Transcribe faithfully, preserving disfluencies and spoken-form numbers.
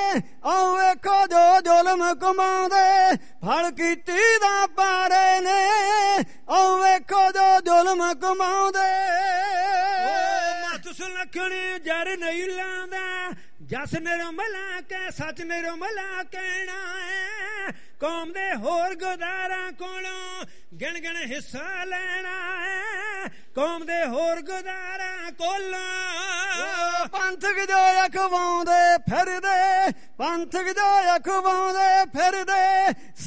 ਆਓ ਵੇਖੋ ਜੋ ਜ਼ੁਲਮ ਕਮਾਉਂਦੇ ਫਲ ਕੀਤੀ ਦਾ ਪਾਰੇ ਨੇ ਆਓ ਵੇਖੋ ਜੋ ਜ਼ੁਲਮ ਕਮਾਉਂਦੇ ਮਤ ਸੁਲੱਖਣੀ ਜਰ ਨਹੀਂ ਲਾਉਂਦਾ ਜਸ ਨਿਰਮਲਾ ਕਹਿ ਸੱਚ ਨਿਰਮਲਾ ਕਹਿਣਾ ਹੈ ਕੌਮ ਦੇ ਹੋਰ ਗੁਦਾਰਾਂ ਕੋਲੋਂ ਗਿਣ ਗਿਣ ਹਿੱਸਾ ਲੈਣਾ ਹੈ ਕੌਮ ਦੇ ਹੋਰ ਗੁਦਾਰਾਂ ਕੋਲੋਂ ਪੰਥਕ ਜੋ ਅਖਵਾਉਂਦੇ ਫਿਰਦੇ ਪੰਥਕ ਜੋ ਅਖਵਾਉਂਦੇ ਫਿਰਦੇ